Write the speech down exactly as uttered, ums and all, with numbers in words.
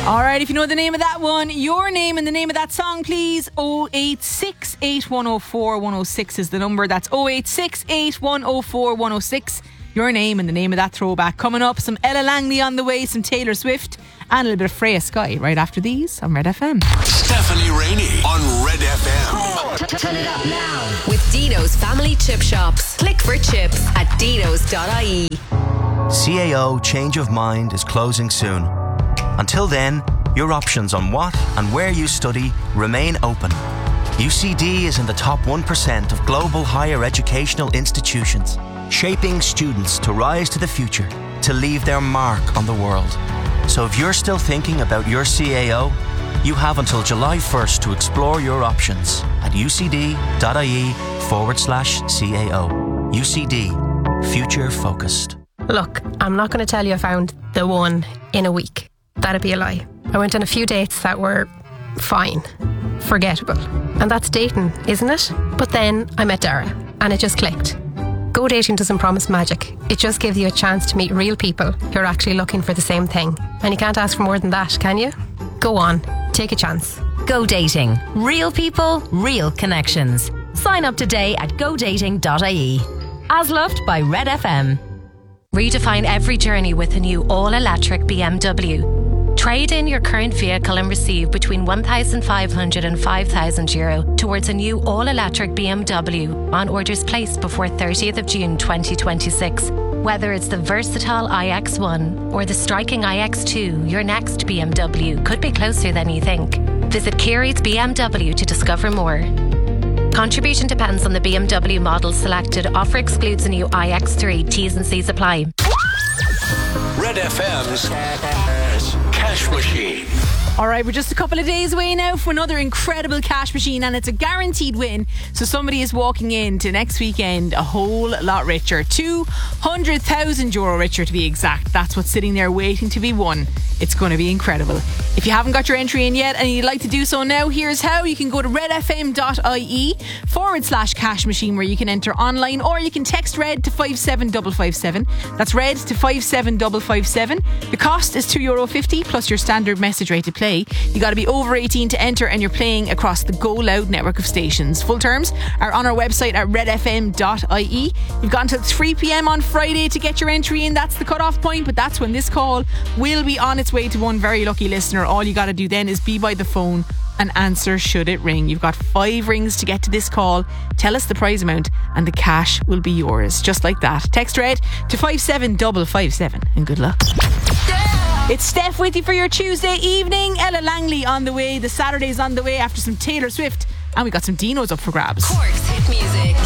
Alright, if you know the name of that one, your name and the name of that song, please. oh eight six, eight one oh four, one oh six is the number. That's oh eight six, eight one oh four, one oh six. Your name and the name of that throwback. Coming up, some Ella Langley on the way, some Taylor Swift, and a little bit of Freya Sky right after these on Red F M. Stephanie Rainey on Red F M. Turn it up now with Dino's Family Chip Shops. Click for chips at dinos dot I E. C A O Change of Mind is closing soon. Until then, your options on what and where you study remain open. U C D is in the top one percent of global higher educational institutions, shaping students to rise to the future, to leave their mark on the world. So if you're still thinking about your C A O, you have until July first to explore your options at ucd.ie forward slash CAO. U C D, future focused. Look, I'm not going to tell you I found the one in a week. That'd be a lie. I went on a few dates that were fine, forgettable. And that's dating, isn't it? But then I met Dara and it just clicked. Go dating doesn't promise magic. It just gives you a chance to meet real people who are actually looking for the same thing. And you can't ask for more than that, can you? Go on, take a chance. Go dating. Real people, real connections. Sign up today at go dating dot I E. As loved by Red F M. Redefine every journey with a new all-electric B M W. Trade in your current vehicle and receive between one thousand five hundred and five thousand euro towards a new all-electric B M W on orders placed before thirtieth of June twenty twenty-six. Whether it's the versatile i X one or the striking i X two, your next B M W could be closer than you think. Visit Kerry's B M W to discover more. Contribution depends on the B M W model selected. Offer excludes a new i X three. T's and C's apply. Red F M's Cash Machine. Alright, we're just a couple of days away now for another incredible cash machine, and it's a guaranteed win. So somebody is walking into next weekend a whole lot richer. two hundred thousand euro richer to be exact. That's what's sitting there waiting to be won. It's going to be incredible. If you haven't got your entry in yet and you'd like to do so now, here's how. You can go to redfm.ie forward slash cash machine, where you can enter online, or you can text RED to five seven five five seven. That's RED to five seven five five seven. The cost is two euro fifty plus your standard message rate to play. You got to be over eighteen to enter, and you're playing across the Go Loud network of stations. Full terms are on our website at redfm dot I E. You've got until three p.m. on Friday to get your entry in. That's the cut-off point, but that's when this call will be on its way to one very lucky listener. All you got to do then is be by the phone and answer should it ring. You've got five rings to get to this call. Tell us the prize amount and the cash will be yours, just like that. Text RED to five seven five five seven and good luck. It's Steph with you for your Tuesday evening. Ella Langley on the way. The Saturday's on the way after some Taylor Swift, and we got some Dinos up for grabs. Cork's hit music.